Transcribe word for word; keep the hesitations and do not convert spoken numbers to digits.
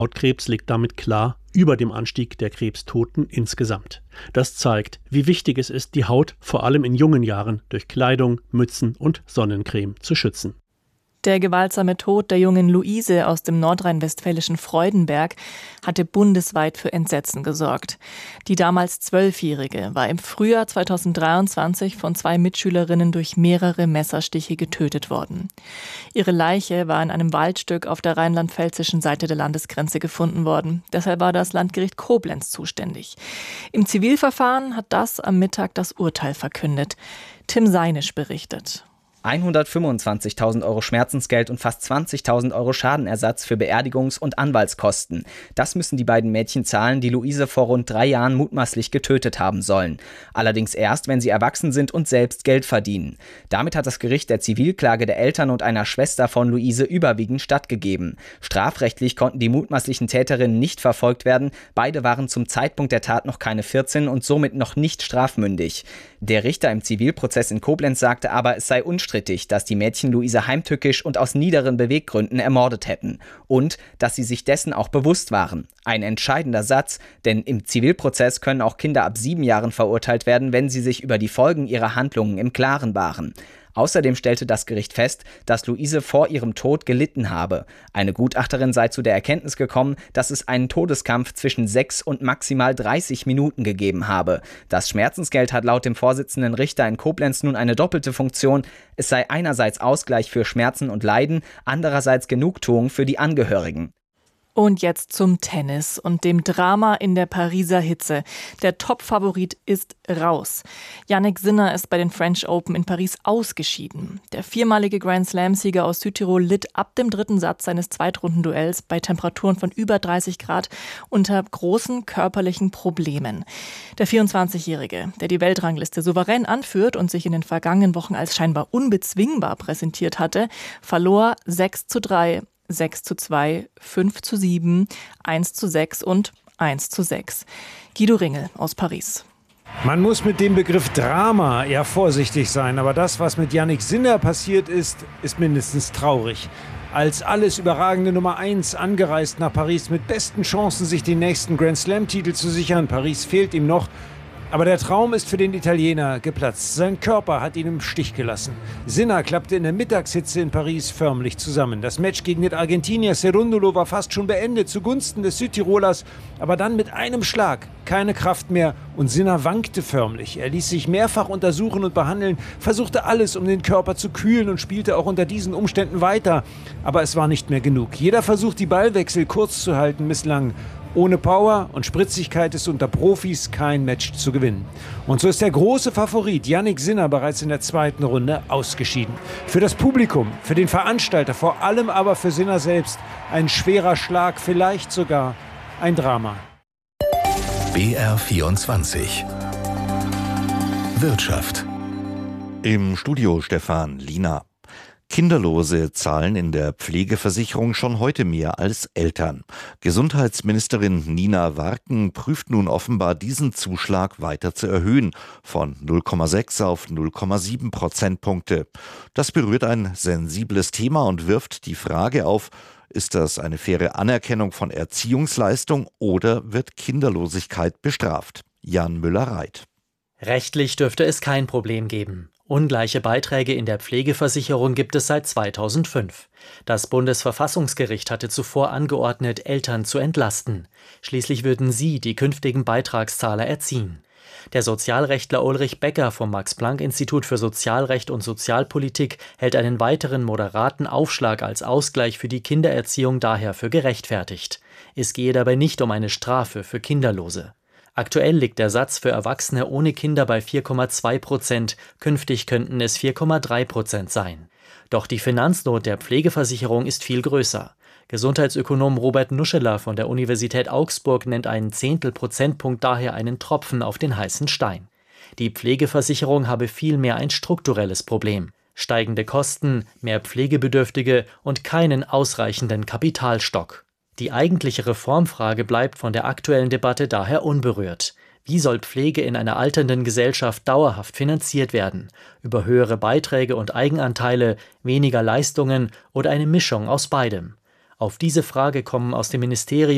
Hautkrebs liegt damit klar über dem Anstieg der Krebstoten insgesamt. Das zeigt, wie wichtig es ist, die Haut vor allem in jungen Jahren durch Kleidung, Mützen und Sonnencreme zu schützen. Der gewaltsame Tod der jungen Luise aus dem nordrhein-westfälischen Freudenberg hatte bundesweit für Entsetzen gesorgt. Die damals Zwölfjährige war im Frühjahr zweitausenddreiundzwanzig von zwei Mitschülerinnen durch mehrere Messerstiche getötet worden. Ihre Leiche war in einem Waldstück auf der rheinland-pfälzischen Seite der Landesgrenze gefunden worden. Deshalb war das Landgericht Koblenz zuständig. Im Zivilverfahren hat das am Mittag das Urteil verkündet. Tim Seinisch berichtet. hundertfünfundzwanzigtausend Euro Schmerzensgeld und fast zwanzigtausend Euro Schadenersatz für Beerdigungs- und Anwaltskosten. Das müssen die beiden Mädchen zahlen, die Luise vor rund drei Jahren mutmaßlich getötet haben sollen. Allerdings erst, wenn sie erwachsen sind und selbst Geld verdienen. Damit hat das Gericht der Zivilklage der Eltern und einer Schwester von Luise überwiegend stattgegeben. Strafrechtlich konnten die mutmaßlichen Täterinnen nicht verfolgt werden. Beide waren zum Zeitpunkt der Tat noch keine vierzehn und somit noch nicht strafmündig. Der Richter im Zivilprozess in Koblenz sagte aber, es sei unstrittig, dass die Mädchen Luise heimtückisch und aus niederen Beweggründen ermordet hätten und dass sie sich dessen auch bewusst waren. Ein entscheidender Satz, denn im Zivilprozess können auch Kinder ab sieben Jahren verurteilt werden, wenn sie sich über die Folgen ihrer Handlungen im Klaren waren. Außerdem stellte das Gericht fest, dass Luise vor ihrem Tod gelitten habe. Eine Gutachterin sei zu der Erkenntnis gekommen, dass es einen Todeskampf zwischen sechs und maximal dreißig Minuten gegeben habe. Das Schmerzensgeld hat laut dem Vorsitzenden Richter in Koblenz nun eine doppelte Funktion. Es sei einerseits Ausgleich für Schmerzen und Leiden, andererseits Genugtuung für die Angehörigen. Und jetzt zum Tennis und dem Drama in der Pariser Hitze. Der Top-Favorit ist raus. Jannik Sinner ist bei den French Open in Paris ausgeschieden. Der viermalige Grand-Slam-Sieger aus Südtirol litt ab dem dritten Satz seines Zweitrundenduells bei Temperaturen von über dreißig Grad unter großen körperlichen Problemen. Der vierundzwanzigjährige, der die Weltrangliste souverän anführt und sich in den vergangenen Wochen als scheinbar unbezwingbar präsentiert hatte, verlor sechs zu drei. sechs zu zwei, fünf zu sieben, eins zu sechs und eins zu sechs. Guido Ringel aus Paris. Man muss mit dem Begriff Drama eher vorsichtig sein, aber das, was mit Jannik Sinner passiert ist, ist mindestens traurig. Als alles überragende Nummer eins angereist nach Paris mit besten Chancen, sich den nächsten Grand-Slam-Titel zu sichern. Paris fehlt ihm noch. Aber der Traum ist für den Italiener geplatzt. Sein Körper hat ihn im Stich gelassen. Sinner klappte in der Mittagshitze in Paris förmlich zusammen. Das Match gegen den Argentinier Cerúndolo war fast schon beendet zugunsten des Südtirolers. Aber dann mit einem Schlag, keine Kraft mehr und Sinner wankte förmlich. Er ließ sich mehrfach untersuchen und behandeln, versuchte alles, um den Körper zu kühlen und spielte auch unter diesen Umständen weiter. Aber es war nicht mehr genug. Jeder Versuch, die Ballwechsel kurz zu halten, misslang. Ohne Power und Spritzigkeit ist unter Profis kein Match zu gewinnen. Und so ist der große Favorit Jannik Sinner bereits in der zweiten Runde ausgeschieden. Für das Publikum, für den Veranstalter, vor allem aber für Sinner selbst ein schwerer Schlag, vielleicht sogar ein Drama. B R vierundzwanzig Wirtschaft. Im Studio Stefan Liener. Kinderlose zahlen in der Pflegeversicherung schon heute mehr als Eltern. Gesundheitsministerin Nina Warken prüft nun offenbar, diesen Zuschlag weiter zu erhöhen, von null Komma sechs auf null Komma sieben Prozentpunkte. Das berührt ein sensibles Thema und wirft die Frage auf, ist das eine faire Anerkennung von Erziehungsleistung oder wird Kinderlosigkeit bestraft? Jan Müller-Reit. Rechtlich dürfte es kein Problem geben. Ungleiche Beiträge in der Pflegeversicherung gibt es seit zweitausendfünf. Das Bundesverfassungsgericht hatte zuvor angeordnet, Eltern zu entlasten. Schließlich würden sie die künftigen Beitragszahler erziehen. Der Sozialrechtler Ulrich Becker vom Max-Planck-Institut für Sozialrecht und Sozialpolitik hält einen weiteren moderaten Aufschlag als Ausgleich für die Kindererziehung daher für gerechtfertigt. Es gehe dabei nicht um eine Strafe für Kinderlose. Aktuell liegt der Satz für Erwachsene ohne Kinder bei vier Komma zwei Prozent, künftig könnten es vier Komma drei Prozent sein. Doch die Finanznot der Pflegeversicherung ist viel größer. Gesundheitsökonom Robert Nuscheler von der Universität Augsburg nennt einen Zehntel-Prozentpunkt daher einen Tropfen auf den heißen Stein. Die Pflegeversicherung habe vielmehr ein strukturelles Problem. Steigende Kosten, mehr Pflegebedürftige und keinen ausreichenden Kapitalstock. Die eigentliche Reformfrage bleibt von der aktuellen Debatte daher unberührt. Wie soll Pflege in einer alternden Gesellschaft dauerhaft finanziert werden? Über höhere Beiträge und Eigenanteile, weniger Leistungen oder eine Mischung aus beidem? Auf diese Frage kommen aus dem Ministerium